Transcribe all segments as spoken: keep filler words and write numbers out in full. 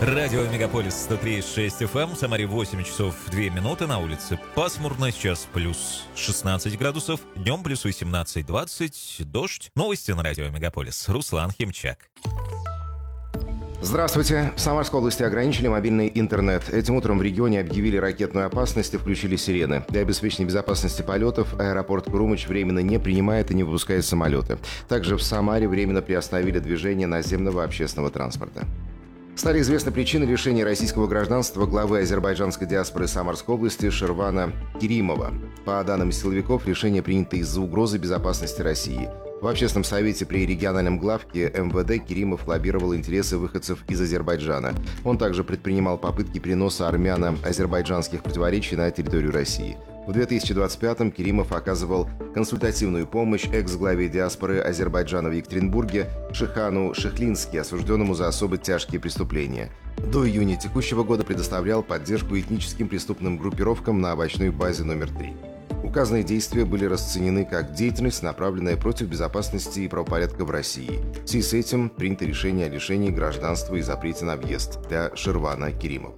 Радио Мегаполис сто три и шесть эф эм, в Самаре восемь часов две минуты, на улице пасмурно, сейчас плюс шестнадцать градусов, днем плюс восемнадцать двадцать, дождь. Новости на Радио Мегаполис. Руслан Химчак. Здравствуйте. В Самарской области ограничили мобильный интернет. Этим утром в регионе объявили ракетную опасность и включили сирены. Для обеспечения безопасности полетов аэропорт Крумыч временно не принимает и не выпускает самолеты. Также в Самаре временно приостановили движение наземного общественного транспорта. Стали известны причины лишения российского гражданства главы азербайджанской диаспоры Самарской области Шервана Керимова. По данным силовиков, решение принято из-за угрозы безопасности России. В общественном совете при региональном главке эм вэ дэ Керимов лоббировал интересы выходцев из Азербайджана. Он также предпринимал попытки переноса армяно-азербайджанских противоречий на территорию России. В две тысячи двадцать пятом Керимов оказывал консультативную помощь экс-главе диаспоры Азербайджана в Екатеринбурге Шихану Шихлински, осужденному за особо тяжкие преступления. До июня текущего года предоставлял поддержку этническим преступным группировкам на овощной базе номер три. Указанные действия были расценены как деятельность, направленная против безопасности и правопорядка в России. В связи с этим принято решение о лишении гражданства и запрете на въезд для Шервана Керимова.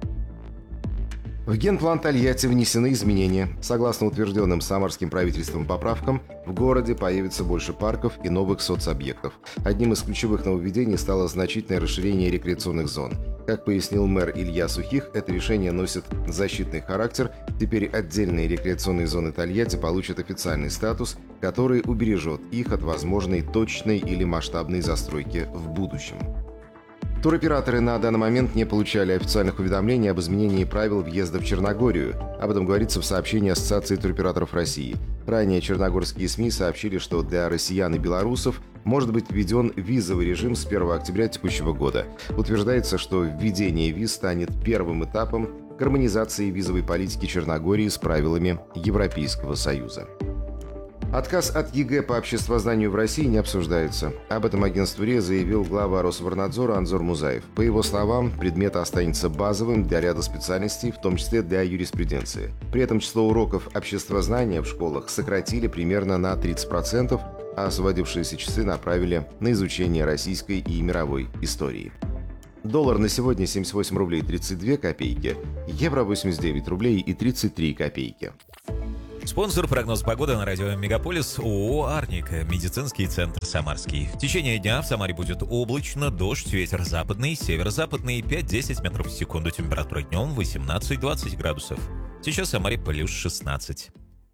В генплан Тольятти внесены изменения. Согласно утвержденным самарским правительством поправкам, в городе появится больше парков и новых соцобъектов. Одним из ключевых нововведений стало значительное расширение рекреационных зон. Как пояснил мэр Илья Сухих, это решение носит защитный характер. Теперь отдельные рекреационные зоны Тольятти получат официальный статус, который убережет их от возможной точной или масштабной застройки в будущем. Туроператоры на данный момент не получали официальных уведомлений об изменении правил въезда в Черногорию. Об этом говорится в сообщении Ассоциации туроператоров России. Ранее черногорские СМИ сообщили, что для россиян и белорусов может быть введен визовый режим с первого октября текущего года. Утверждается, что введение виз станет первым этапом гармонизации визовой политики Черногории с правилами Европейского Союза. Отказ от ЕГЭ по обществознанию в России не обсуждается. Об этом агентству РИА заявил глава Рособорнадзора Анзор Музаев. По его словам, предмет останется базовым для ряда специальностей, в том числе для юриспруденции. При этом число уроков обществознания в школах сократили примерно на тридцать процентов, а освободившиеся часы направили на изучение российской и мировой истории. Доллар на сегодня семьдесят восемь рублей тридцать две копейки, евро восемьдесят девять рублей и тридцать три копейки. Спонсор прогноз погоды на радио Мегаполис ООО «Арник», медицинский центр «Самарский». В течение дня в Самаре будет облачно, дождь, ветер западный, северо-западный, пять-десять метров в секунду, температура днем восемнадцать-двадцать градусов. Сейчас в Самаре плюс шестнадцать.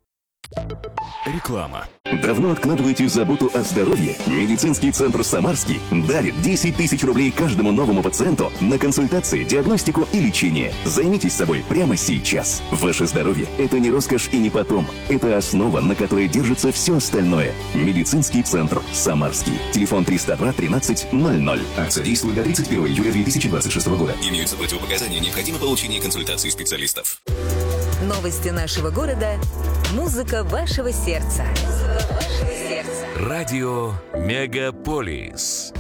Реклама. Давно откладываете заботу о здоровье? Медицинский центр «Самарский» дарит десять тысяч рублей каждому новому пациенту на консультации, диагностику и лечение. Займитесь собой прямо сейчас. Ваше здоровье – это не роскошь и не потом. Это основа, на которой держится все остальное. Медицинский центр «Самарский». Телефон триста два тринадцать ноль ноль. Акция действует до тридцать первого июля две тысячи двадцать шестого года. Имеются противопоказания, необходимо получение консультации специалистов. Новости нашего города. Музыка вашего сердца. Музыка вашего сердца. Радио Мегаполис.